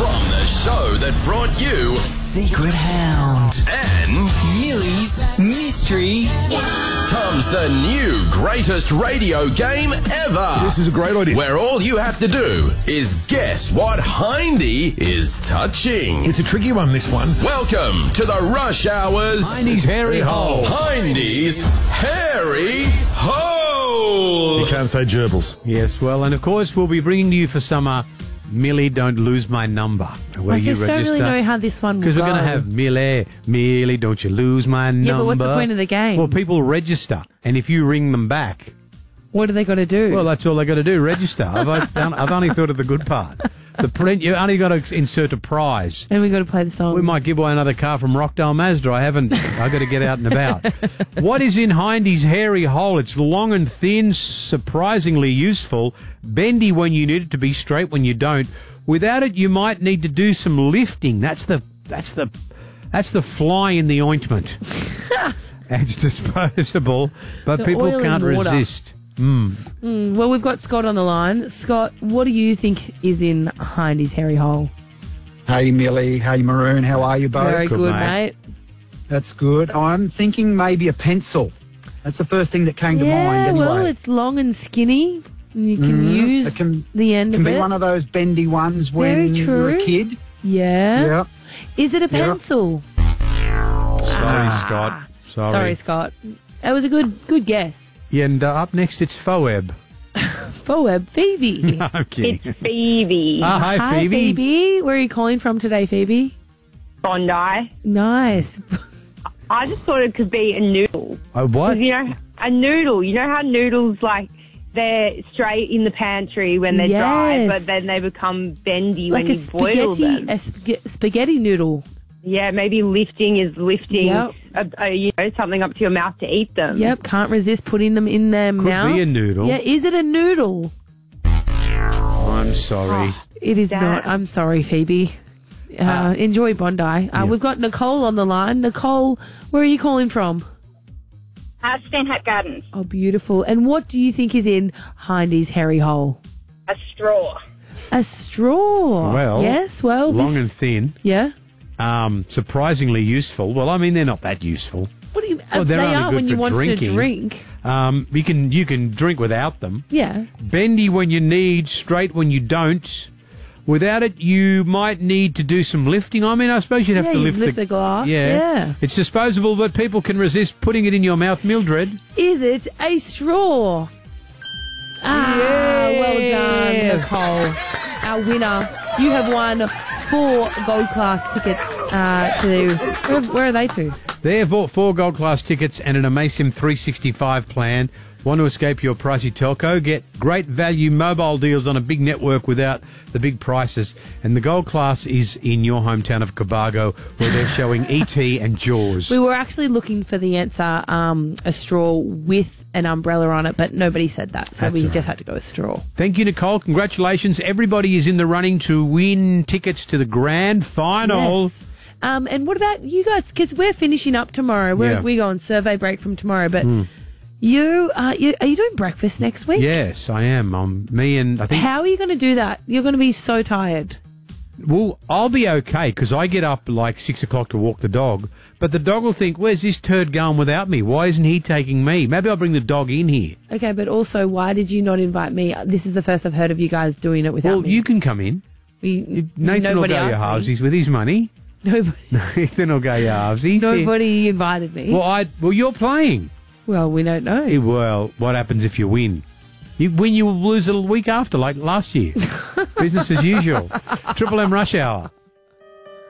From the show that brought you Secret Hound and Millie's Mystery comes the new greatest radio game ever. This is a great idea. Where all you have to do is guess what Hindy is touching. It's a tricky one, this one. Welcome to the Rush Hours. Hindy's hairy hole. Hindy's hairy hole. You can't say gerbils. Yes, well, and of course we'll be bringing to you for summer Millie, Don't Lose My Number. Where I just you don't register. really know how this one will Because we're go. going to have Millie, Don't You Lose My Number. Yeah, but what's the point of the game? Well, people register, and if you ring them back, What do they got to do? well, that's all they got to do, register. I've only thought of the good part. You only got to insert a prize. and we got to play the song. We might give away another car from Rockdale Mazda. I've got to get out and about. What is in Hindy's hairy hole? It's long and thin, surprisingly useful, bendy when you need it to be, straight when you don't. Without it, you might need to do some lifting. That's the fly in the ointment. It's disposable, but So people oil and can't water. resist. Well, we've got Scott on the line. Scott, what do you think is in Hindy's hairy hole? Hey Millie, hey Maroon, how are you both? Very good, good, mate. mate. That's good. I'm thinking maybe a pencil. That's the first thing that came to mind anyway. well, it's long and skinny. And you can use It can- the end Can of be it. one of those bendy ones when Very you're a true. kid. Yeah. Yeah. Is it a pencil? Sorry, Scott. Sorry, Scott. That was a good guess. Yeah, and up next, it's Foeb. Foeb, Phoebe. I'm kidding. It's Phoebe. Hi, Phoebe. Phoebe. Where are you calling from today, Phoebe? Bondi. Nice. I just thought it could be a noodle. Oh, what? 'Cause, you know, a noodle. You know how noodles, like, they're straight in the pantry when they're dry, Yes. but then they become bendy Like when a you boil spaghetti, them. spaghetti noodle. Yeah, maybe lifting is lifting Yep. something up to your mouth to eat them. Yep, can't resist putting them in their mouth. be a noodle. Yeah, is it a noodle? I'm sorry. It is Damn. not. I'm sorry, Phoebe. Enjoy Bondi. We've got Nicole on the line. Nicole, where are you calling from? Stanhope Gardens. Oh, beautiful. And what do you think is in Hindy's hairy hole? A straw. A straw. Well, yes, well, long this- and thin. Yeah. Surprisingly useful. Well, I mean, they're not that useful. What do you? Well, they're they only are good when you for want drinking. to drink. You can drink without them. Yeah. Bendy when you need, straight when you don't. Without it, you might need to do some lifting. I mean, I suppose you'd have Yeah, to you'd lift lift the glass, yeah. It's disposable, but people can resist putting it in your mouth. Mildred. Is it a straw? Well done, Nicole. Our winner. You have won 4 gold class tickets to... Where are they to? They're 4 gold class tickets and an Amasim 365 plan. Want to escape your pricey telco? Get great value mobile deals on a big network without the big prices. And the gold class is in your hometown of Cobargo, where they're showing E.T. and Jaws. We were actually looking for the answer, a straw with an umbrella on it, but nobody said that, so That's we all right. just had to go with straw. Thank you, Nicole. Congratulations. Everybody is in the running to win tickets to the grand final. Yes. And what about you guys? Because we're finishing up tomorrow. We go on survey break from tomorrow, but are you doing breakfast next week? Yes, I am. Me and I think... How are you going to do that? You're going to be so tired. Well, I'll be okay because I get up like 6 o'clock to walk the dog. But the dog will think, where's this turd going without me? Why isn't he taking me? Maybe I'll bring the dog in here. Okay, but also, why did you not invite me? This is the first I've heard of you guys doing it without Well, me. you can come in. Nathan will nobody go your asked me. halvesies with his money. Nobody, Nathan will go your halvesies. nobody invited me. Well, you're playing. Well, we don't know. Well, what happens if you win? You win, you will lose a week after, like last year. Business as usual. Triple M Rush Hour.